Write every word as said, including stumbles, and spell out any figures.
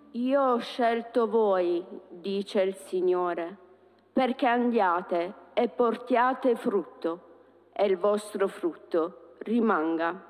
Io ho scelto voi, dice il Signore, perché andiate e portiate frutto, e il vostro frutto rimanga.